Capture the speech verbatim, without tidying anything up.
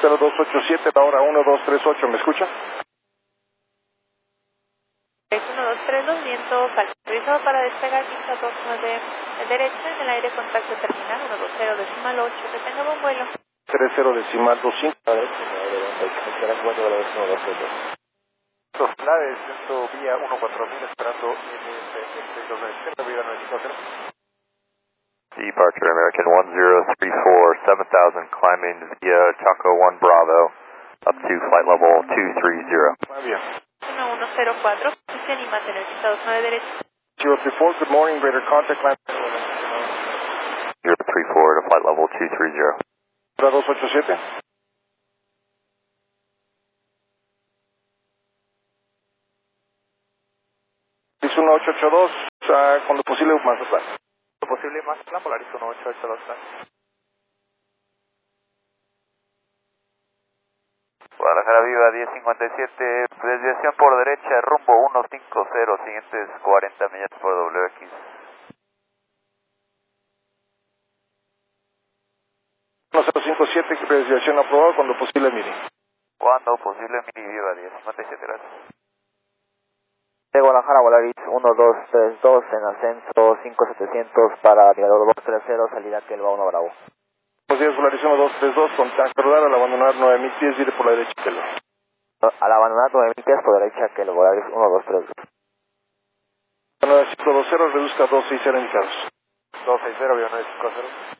cero dos ocho siete, la hora uno dos tres ocho, ¿me escucha? uno dos tres dos, viento autorizado para despegar, pista dos nueve derecha, en el aire contacto terminal uno dos cero decimal ocho, que tenga buen vuelo. tres cero decimal dos cinco. Dos claves, viento vía uno cuatro mil, esperando N S seis dos nueve siete, vía nueve cinco cero. Departure American one zero three four, seven thousand, climbing via Chaco one Bravo, up to flight level two three zero. uno uno cero cuatro, posición y mantener pista dos nueve derecha. zero three four, good morning, radar contact line. zero three four to flight level two three zero. dos ocho siete. Es uno ocho ocho dos, uh, cuando posible Mazatlán. Cuando posible Mazatlán, Polaris uno ocho ocho dos. Guadalajara Viva diez cincuenta y siete, desviación por derecha, rumbo uno cinco cero, siguientes cuarenta millas por W X. uno cero cinco siete, desviación aprobada, cuando posible mire. Cuando posible Miri Viva diez cincuenta y siete, gracias. De Guadalajara, Volaris uno dos tres dos, en ascenso cinco setecientos para Mirador dos tres cero, salida que el va uno Bravo. Buenos días, Volaris uno dos tres dos, contacto radar al abandonar nueve mil pies, vire por la derecha que lo. Al abandonar nueve mil pies por derecha que el Volaris uno dos tres dos. nueve cinco dos cero, reduzca dos seis cero indicados. dos seis cero, vía nueve cinco cero.